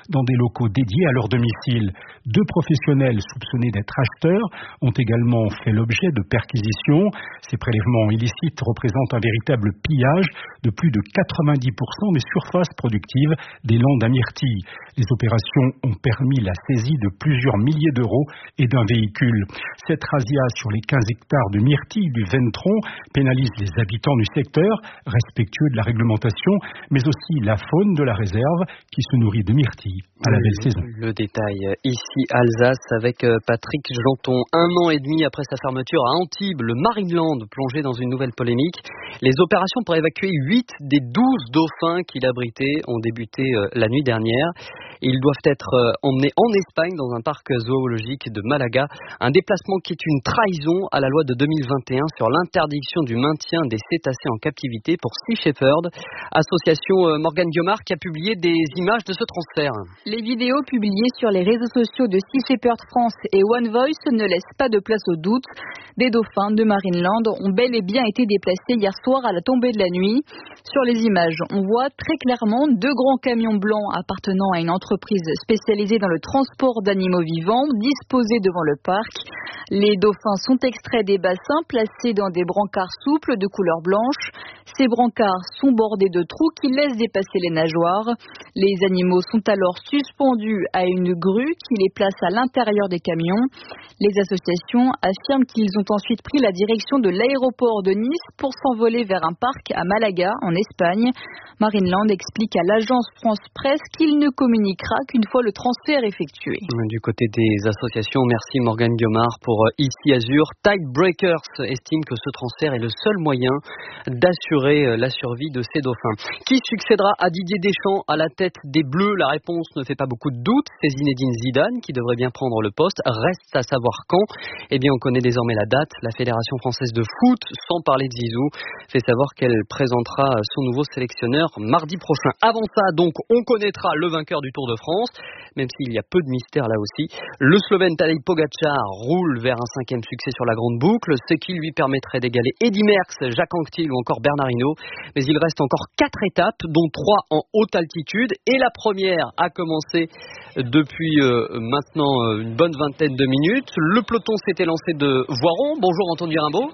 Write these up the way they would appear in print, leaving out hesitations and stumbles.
dans des locaux dédiés à leur domicile. 2 professionnels soupçonnés d'être acheteurs ont également fait l'objet de perquisitions. Ces prélèvements illicites représentent un véritable pillage de plus de 90% des surfaces productives des Landes à myrtille. Les opérations ont permis la saisie de plusieurs milliers d'euros et d'un véhicule. Cette razzia sur les 15 hectares de myrtille du Ventron pénalise les habitants du secteur, respectueux de la réglementation, mais aussi la faune de la réserve qui se nourrit de myrtille à la belle saison. Le détail ici Alsace avec Patrick Janton. 1 an et demi après sa fermeture à Antibes, le Marineland plongé dans une nouvelle polémique. Les opérations pour évacuer 8 des 12 dauphins qu'il abritait ont débuté la nuit dernière. Ils doivent être emmenés en Espagne dans un parc zoologique de Malaga. Un déplacement qui est une trahison à la loi de 2021 sur l'interdiction du maintien des cétacés en captivité pour Sea Shepherd. Association Morgane Guiomard qui a publié des images de ce transfert. Les vidéos publiées sur les réseaux sociaux de Sea Shepherd France et One Voice ne laissent pas de place au doute. Des dauphins de Marineland ont bel et bien été déplacés hier soir à la tombée de la nuit. Sur les images, on voit très clairement 2 grands camions blancs appartenant à une entreprise spécialisée dans le transport d'animaux vivants disposés devant le parc. Les dauphins sont extraits des bassins placés dans des brancards souples de couleur blanche. Ces brancards sont bordés de trous qui laissent dépasser les nageoires. Les animaux sont alors suspendus à une grue qui les place à l'intérieur des camions. Les associations affirment qu'ils ont ensuite pris la direction de l'aéroport de Nice pour s'envoler vers un parc à Malaga, en Espagne. Marineland explique à l'agence France Presse qu'il ne communiquera qu'une fois le transfert effectué. Du côté des associations, merci Morgane Guiomard pour Ici Azur. Tidebreakers estime que ce transfert est le seul moyen d'assurer la survie de ces dauphins. Qui succédera à Didier Deschamps à la tête des Bleus? La réponse ne fait pas beaucoup de doute. C'est Zinedine Zidane qui devrait bien prendre le poste. Reste à savoir quand. Eh bien, on connaît désormais la date. La Fédération française de foot, sans parler de Zizou, fait savoir qu'elle présentera son nouveau sélectionneur mardi prochain. Avant ça, donc, on connaîtra le vainqueur du Tour de France, même s'il y a peu de mystère là aussi. Le Slovène Tadej Pogačar roule vers un 5e succès sur la grande boucle, ce qui lui permettrait d'égaler Eddy Merckx, Jacques Anquetil ou encore Bernard Hinault. Mais il reste encore 4 étapes, dont 3 en haute altitude. Et la première a commencé depuis maintenant une bonne vingtaine de minutes. Le peloton s'était lancé de Voiron. Bonjour Anthony Rimbaud.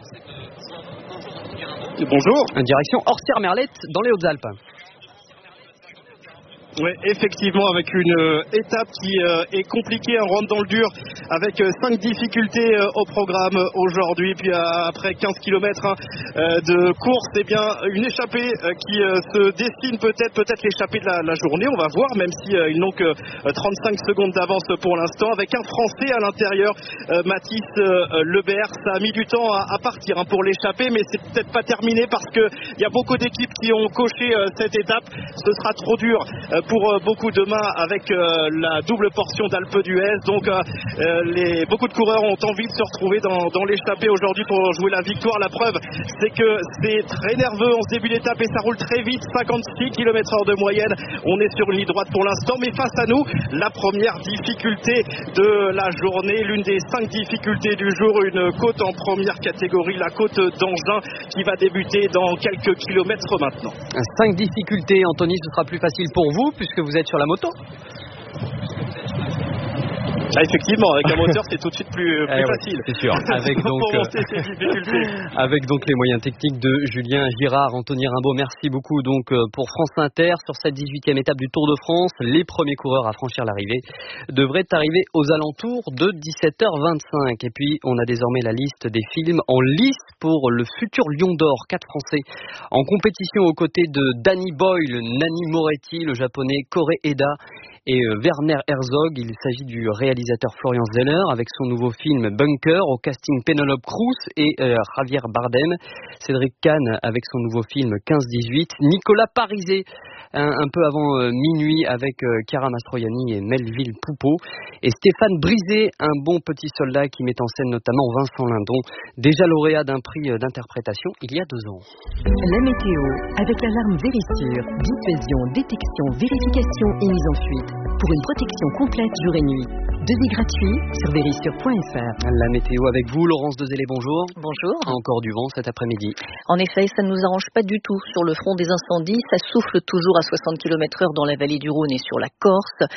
Bonjour. Direction Orsières-Merlette dans les Hautes-Alpes. Oui, effectivement, avec une étape qui est compliquée, on rentre dans le dur avec 5 difficultés au programme aujourd'hui. Puis après 15 km de course, eh bien une échappée qui se dessine peut-être l'échappée de la journée. On va voir, même si ils n'ont que 35 secondes d'avance pour l'instant. Avec un Français à l'intérieur, Mathis Lebert. Ça a mis du temps à partir pour l'échappée, mais c'est peut-être pas terminé parce que il y a beaucoup d'équipes qui ont coché cette étape. Ce sera trop dur pour beaucoup demain avec la double portion d'Alpe d'Huez. Donc beaucoup de coureurs ont envie de se retrouver dans l'échappée aujourd'hui pour jouer la victoire. La preuve, c'est que c'est très nerveux en ce début d'étape et ça roule très vite, 56 km/h de moyenne. On est sur une ligne droite pour l'instant, mais face à nous, la première difficulté de la journée, l'une des 5 difficultés du jour, une côte en première catégorie, la côte d'Angin, qui va débuter dans quelques kilomètres maintenant. 5 difficultés, Anthony, ce sera plus facile pour vous puisque vous êtes sur la moto. Ah, effectivement, avec un moteur, c'est tout de suite plus facile. C'est sûr. Avec donc les moyens techniques de Julien Girard. Anthony Rimbaud, merci beaucoup donc pour France Inter sur cette 18e étape du Tour de France. Les premiers coureurs à franchir l'arrivée devraient arriver aux alentours de 17h25. Et puis, on a désormais la liste des films en lice pour le futur Lion d'Or. 4 Français en compétition aux côtés de Danny Boyle, Nanni Moretti, le japonais Kore Eda et Werner Herzog. Il s'agit du réalisateur Florian Zeller avec son nouveau film Bunker, au casting Penelope Cruz et Javier Bardem, Cédric Kahn avec son nouveau film 15-18, Nicolas Parisé un peu avant minuit avec Chiara Mastroianni et Melville Poupeau, et Stéphane Brisé, un bon petit soldat qui met en scène notamment Vincent Lindon, déjà lauréat d'un prix d'interprétation il y a 2 ans. La météo avec l'alarme Vérissure, dissuasion, détection, vérification et mise en fuite pour une protection complète jour et nuit. Devis gratuit sur vérissure.fr. La météo avec vous, Laurence Dezélé, bonjour. Bonjour. Encore du vent cet après-midi. En effet, ça ne nous arrange pas du tout sur le front des incendies. Ça souffle toujours à 60 km/h dans la vallée du Rhône et sur la Corse.